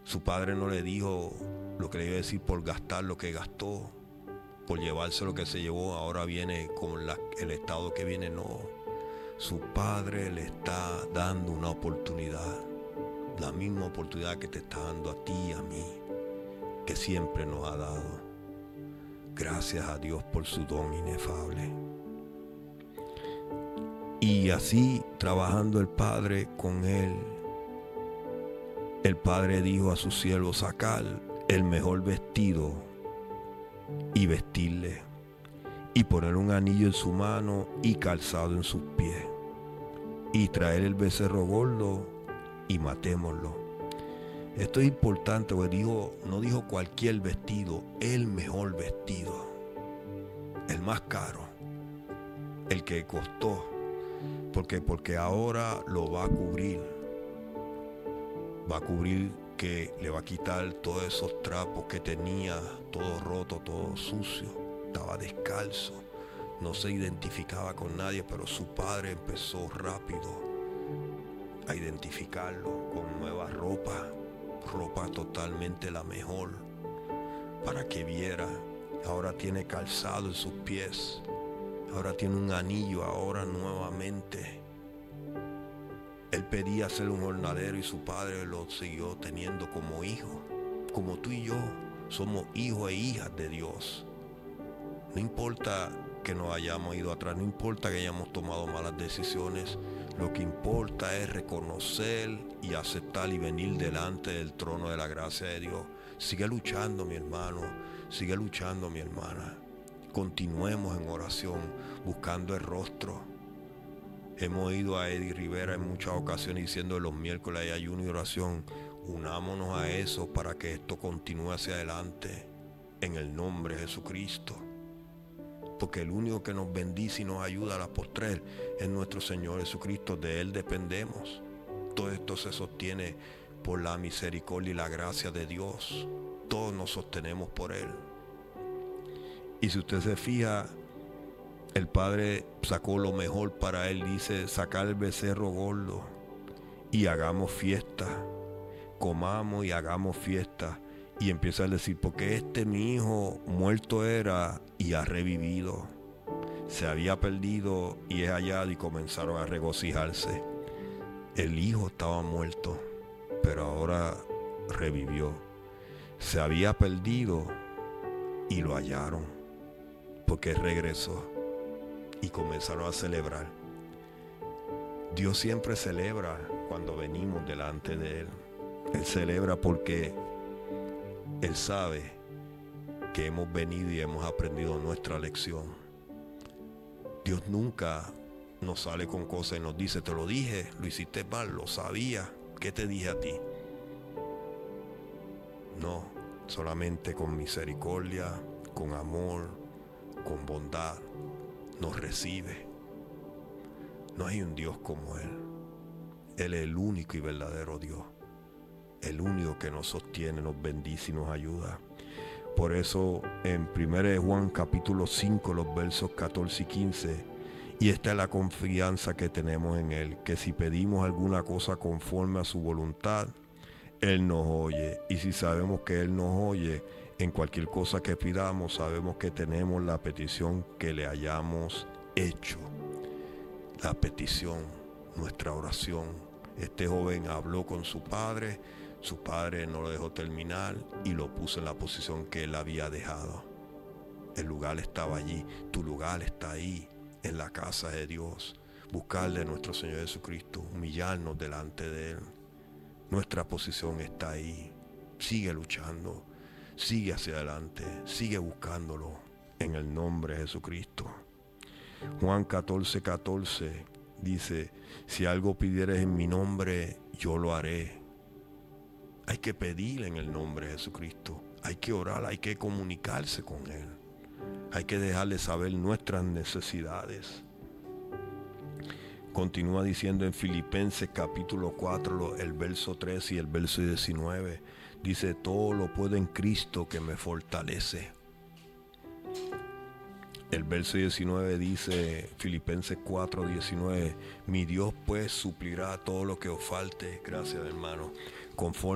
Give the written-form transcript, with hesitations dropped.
Su padre no le dijo lo que le iba a decir por gastar lo que gastó, por llevarse lo que se llevó. Ahora viene con el estado que viene. No, su padre le está dando una oportunidad, la misma oportunidad que te está dando a ti y a mí, que siempre nos ha dado. Gracias a Dios por su don inefable. Y así, trabajando el Padre con él, el Padre dijo a su siervo: sacar el mejor vestido y vestirle, y poner un anillo en su mano y calzado en sus pies, y traer el becerro gordo y matémoslo. Esto es importante, porque no dijo cualquier vestido, el mejor vestido, el más caro, el que costó. Porque ahora lo va a cubrir. Va a cubrir, que le va a quitar todos esos trapos que tenía, todo roto, todo sucio. Estaba descalzo, no se identificaba con nadie, pero su padre empezó rápido a identificarlo con nueva ropa totalmente la mejor, para que viera. Ahora tiene calzado en sus pies, ahora tiene un anillo, ahora nuevamente. Él pedía ser un jornalero y su padre lo siguió teniendo como hijo. Como tú y yo somos hijos e hijas de Dios. No importa que nos hayamos ido atrás, no importa que hayamos tomado malas decisiones, lo que importa es reconocer y aceptar y venir delante del trono de la gracia de Dios. Sigue luchando, mi hermano, sigue luchando, mi hermana. Continuemos en oración, buscando el rostro. Hemos ido a Eddie Rivera en muchas ocasiones diciendo que los miércoles hay ayuno y oración. Unámonos a eso para que esto continúe hacia adelante, en el nombre de Jesucristo. Porque el único que nos bendice y nos ayuda a la postrer es nuestro Señor Jesucristo. De Él dependemos. Todo esto se sostiene por la misericordia y la gracia de Dios. Todos nos sostenemos por Él. Y si usted se fija, el Padre sacó lo mejor para él. Dice: sacar el becerro gordo y hagamos fiesta, comamos y hagamos fiesta. Y empieza a decir: porque mi hijo muerto era y ha revivido, se había perdido y es hallado. Y comenzaron a regocijarse. El hijo estaba muerto, pero ahora revivió. Se había perdido y lo hallaron, porque regresó. Y comenzaron a celebrar. Dios siempre celebra cuando venimos delante de Él. Él celebra porque Él sabe que hemos venido y hemos aprendido nuestra lección. Dios nunca nos sale con cosas y nos dice: te lo dije, lo hiciste mal, lo sabía, ¿qué te dije a ti? No, solamente con misericordia, con amor, con bondad nos recibe. No hay un Dios como Él. Él es el único y verdadero Dios, el único que nos sostiene, nos bendice y nos ayuda. Por eso en 1 Juan capítulo 5, los versos 14 y 15, y esta es la confianza que tenemos en Él, que si pedimos alguna cosa conforme a su voluntad, Él nos oye. Y si sabemos que Él nos oye, en cualquier cosa que pidamos, sabemos que tenemos la petición que le hayamos hecho. La petición, nuestra oración. Este joven habló con su padre no lo dejó terminar y lo puso en la posición que él había dejado. El lugar estaba allí, tu lugar está ahí, en la casa de Dios. Buscarle a nuestro Señor Jesucristo, humillarnos delante de Él. Nuestra posición está ahí. Sigue luchando. Sigue hacia adelante, sigue buscándolo en el nombre de Jesucristo. Juan 14:14 dice: si algo pidieres en mi nombre, yo lo haré. Hay que pedir en el nombre de Jesucristo. Hay que orar, hay que comunicarse con Él. Hay que dejarle saber nuestras necesidades. Continúa diciendo en Filipenses capítulo 4, el verso 13 y el verso 19. Dice: todo lo puedo en Cristo que me fortalece. El verso 19 dice, Filipenses 4:19, mi Dios pues suplirá todo lo que os falte, gracias hermano, conforme